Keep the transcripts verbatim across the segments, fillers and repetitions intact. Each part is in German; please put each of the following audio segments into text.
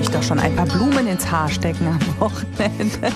möchte doch schon ein paar Blumen ins Haar stecken am Wochenende.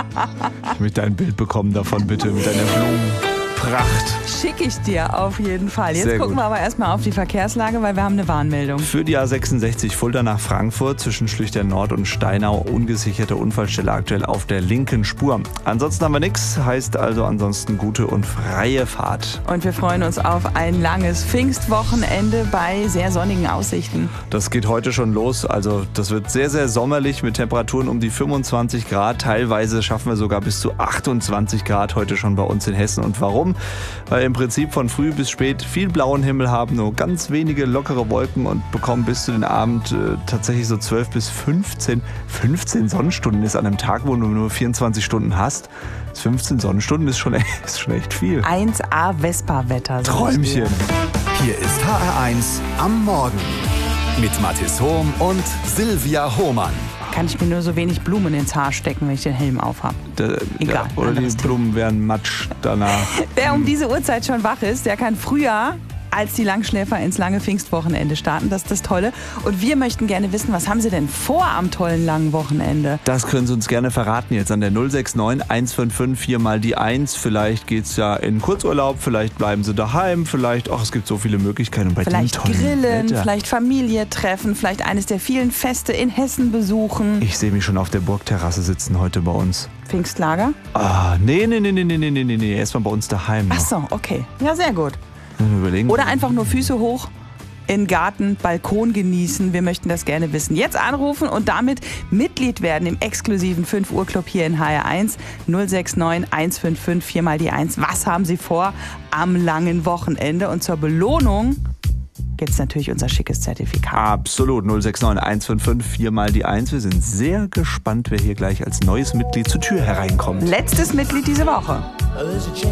Ich möchte ein Bild bekommen davon, bitte, mit einer Blumenpracht. Schicke ich dir auf jeden Fall. Jetzt Sehr gucken gut. wir aber erstmal auf die Verkehrslage, weil wir haben eine Warnmeldung. Für die A sechsundsechzig Fulda nach Frankfurt zwischen Schlüchtern Nord und Steinau ungesicherte Unfallstelle aktuell auf der linken Spur. Ansonsten haben wir nichts, heißt also ansonsten gute und freie Fahrt. Und wir freuen uns auf ein langes Pfingstwochenende bei sehr sonnigen Aussichten. Das geht heute schon los, also das wird sehr, sehr sommerlich mit Temperaturen um die fünfundzwanzig Grad. Teilweise schaffen wir sogar bis zu achtundzwanzig Grad heute schon bei uns in Hessen. Und warum? Weil im Prinzip von früh bis spät viel blauen Himmel haben, nur ganz wenige lockere Wolken und bekommen bis zu den Abend äh, tatsächlich so zwölf bis fünfzehn. fünfzehn Sonnenstunden ist an einem Tag, wo du nur vierundzwanzig Stunden hast. fünfzehn Sonnenstunden ist schon, ist schon echt viel. eins A Vespa-Wetter. Träumchen. Hier ist H R eins am Morgen mit Mathis Hohm und Silvia Hohmann. Kann ich mir nur so wenig Blumen ins Haar stecken, wenn ich den Helm aufhabe. Der, Egal, ja, oder die anderes Thema. Blumen werden matsch danach. Wer um diese Uhrzeit schon wach ist, der kann früher als die Langschläfer ins lange Pfingstwochenende starten. Das ist das Tolle. Und wir möchten gerne wissen, was haben Sie denn vor am tollen langen Wochenende? Das können Sie uns gerne verraten jetzt an der null sechs neun eins fünf fünf vier mal die eins. Vielleicht geht's ja in Kurzurlaub, vielleicht bleiben Sie daheim, vielleicht, ach, es gibt so viele Möglichkeiten. Und bei Vielleicht dem tollen grillen, Wetter. vielleicht Familie treffen, vielleicht eines der vielen Feste in Hessen besuchen. Ich sehe mich schon auf der Burgterrasse sitzen heute bei uns. Pfingstlager? Ah, nee, nee, nee, nee, nee, nee, nee, nee, nee. Erstmal bei uns daheim noch. Ach so, okay. Ja, sehr gut. Überlegen. Oder einfach nur Füße hoch, in Garten, Balkon genießen. Wir möchten das gerne wissen. Jetzt anrufen und damit Mitglied werden im exklusiven fünf Uhr Club hier in H R eins. null sechs neun eins fünf fünf vier mal die eins. Was haben Sie vor am langen Wochenende? Und zur Belohnung gibt es natürlich unser schickes Zertifikat. Absolut. null sechs neun eins fünf fünf vier mal die eins. Wir sind sehr gespannt, wer hier gleich als neues Mitglied zur Tür hereinkommt. Letztes Mitglied diese Woche.